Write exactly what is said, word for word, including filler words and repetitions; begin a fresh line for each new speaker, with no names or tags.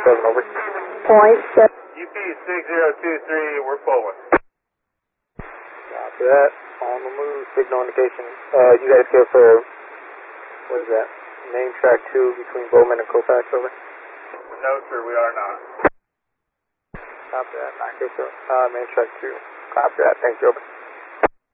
seven, over.
Point seven.
U P six zero two three, we're pulling.
Copy that. On the move, signal indication. Uh, you guys go for, what is that? Main track two between Bowman and Colfax, over.
No, sir, we are not.
Copy that. nine K, sir. Uh, main track two. Copy that. Thank you, over.